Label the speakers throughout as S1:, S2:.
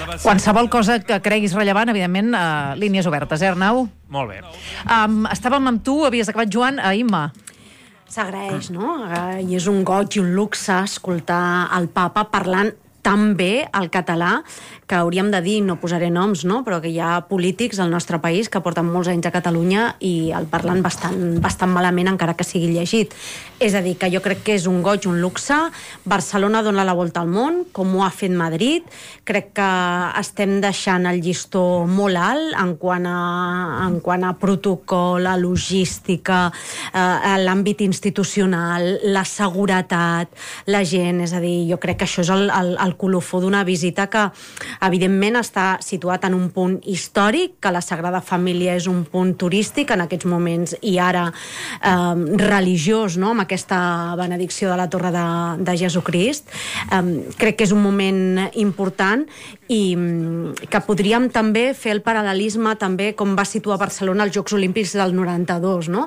S1: Qualsevol cosa que creguis rellevant, evidentment, línies obertes, Arnau?
S2: Molt bé.
S1: Estàvem amb tu, havies acabat, Joan, a Imma.
S3: S'agraeix, no? I és un goig i un luxe escoltar el papa parlant tan bé el català, que hauríem de dir, no posaré noms, no? Però que hi ha polítics al nostre país que porten molts anys a Catalunya i el parlen bastant malament, encara que sigui llegit. És a dir, que jo crec que és un goig, un luxe. Barcelona dona la volta al món, com ho ha fet Madrid. Crec que estem deixant el llistó molt alt en quant a protocol, a logística, a l'àmbit institucional, la seguretat, la gent. És a dir, jo crec que això és el colofó d'una visita que evidentment està situat en un punt històric, que la Sagrada Família és un punt turístic en aquests moments i ara religiós, no? Amb aquesta benedicció de la Torre de Jesucrist. Crec que és un moment important i que podríem també fer el paral·lelisme també com va situar Barcelona als Jocs Olímpics del 92, no?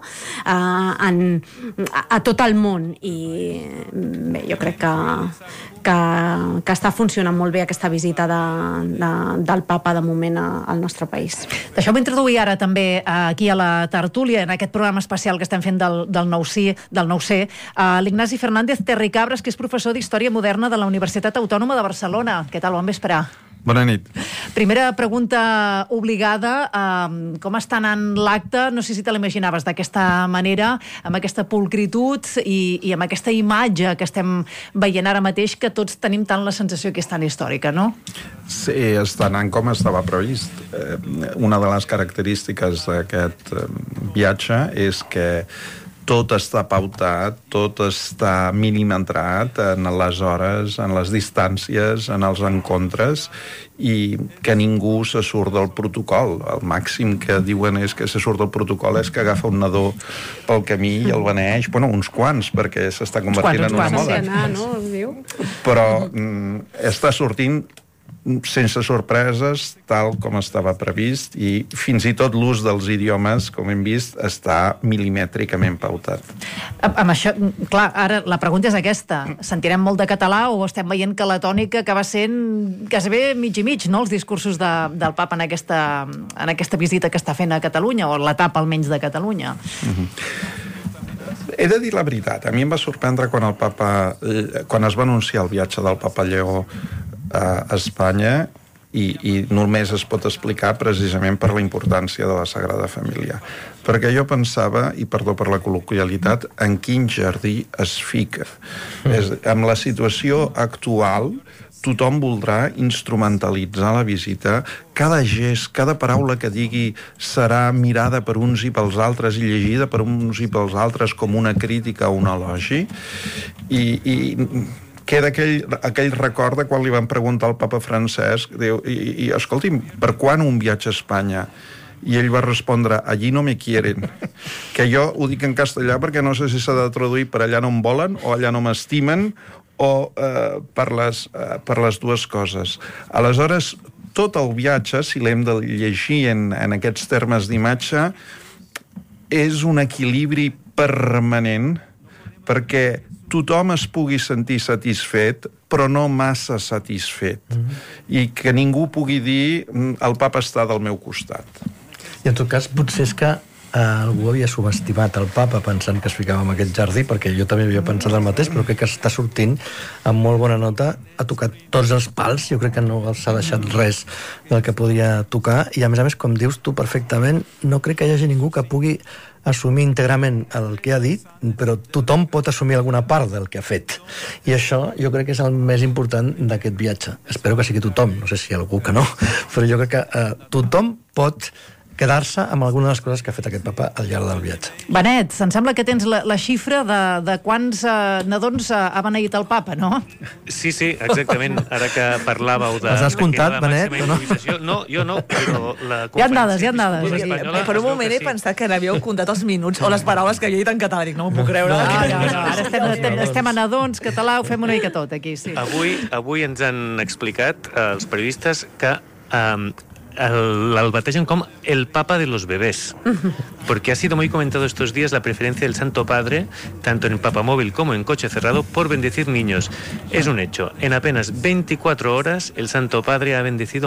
S3: A tot el món. I bé, jo crec que està funcionant molt bé aquesta visita del papa de moment al nostre país.
S1: Deixeu-me introduir ara també aquí a la tertúlia, en aquest programa especial que estem fent del 9C, l'Ignasi Fernández Terricabras, que és professor d'Història Moderna de la Universitat Autònoma de Barcelona. Què tal? Bon vespre.
S4: Bona nit.
S1: Primera pregunta obligada. Com està anant l'acte? No sé si te l'imaginaves d'aquesta manera, amb aquesta pulcritud i amb aquesta imatge que estem veient ara mateix, que tots tenim tant la sensació que és tan històrica, no?
S4: Sí, està anant com estava previst. Una de les característiques d'aquest viatge és que tot està pautat, tot està milimetrat en les hores, en les distàncies, en els encontres, i que ningú se surt del protocol. El màxim que diuen és que se surt del protocol és que agafa un nadó pel camí i el beneeix, bueno, uns quants, perquè s'està convertint en una moda. Però està sortint sense sorpreses, tal com estava previst, i fins i tot l'ús dels idiomes, com hem vist, està milimètricament pautat.
S1: Amb això, clar, ara la pregunta és aquesta. Sentirem molt de català o estem veient que la tònica acaba sent quasi mig i mig, no?, els discursos del papa en aquesta visita que està fent a Catalunya, o l'etapa almenys de Catalunya.
S4: He de dir la veritat, a mi em va sorprendre quan es va anunciar el viatge del papa Lleó a Espanya, i només es pot explicar precisament per la importància de la Sagrada Família. Perquè jo pensava, i perdó per la col·loquialitat, en quin jardí es fica. Amb la situació actual, tothom voldrà instrumentalitzar la visita, cada gest, cada paraula que digui serà mirada per uns i pels altres i llegida per uns i pels altres com una crítica o un elogi, i queda aquell record de quan li van preguntar al papa Francesc, diu, i escolti'm, per quan un viatge a Espanya? I ell va respondre, allí no me quieren. Que jo ho dic en castellà perquè no sé si s'ha de traduir per allà no em volen, o allà no m'estimen, o per les dues coses. Aleshores, tot el viatge, si l'hem de llegir en aquests termes d'imatge, és un equilibri permanent perquè tothom es pugui sentir satisfet, però no massa satisfet. I que ningú pugui dir el papa està del meu costat.
S5: I en tot cas, potser és que algú havia subestimat el papa pensant que es ficava en aquest jardí, perquè jo també havia pensat el mateix, però crec que està sortint amb molt bona nota, ha tocat tots els pals, jo crec que no s'ha deixat res del que podia tocar, i a més, com dius tu perfectament, no crec que hi hagi ningú que pugui assumir íntegrament el que ha dit, però tothom pot assumir alguna part del que ha fet. I això jo crec que és el més important d'aquest viatge. Espero que sigui tothom, no sé si hi ha algú que no, però jo crec que tothom pot quedar-se amb alguna de les coses que ha fet aquest papa al llarg del viatge.
S1: Benet, em sembla que tens la xifra de quants nadons ha beneït el papa, no?
S2: Sí, exactament. Ara que parlàveu de...
S5: Els has comptat, Benet?
S2: No, jo no, però la
S1: Hi ha dades.
S6: Per un moment he pensat que n'havíeu comptat els minuts o les paraules que havia dit en català. Dic, no m'ho puc creure.
S1: No, ara estem a nadons, català, ho fem una mica tot aquí, sí.
S2: Avui ens han explicat els periodistes que el batezan como el Papa de los bebés, porque ha sido muy comentado estos días la preferencia del Santo Padre, tanto en papamóvil como en coche cerrado, por bendecir niños. Es un hecho. En apenas 24 horas, el Santo Padre ha bendecido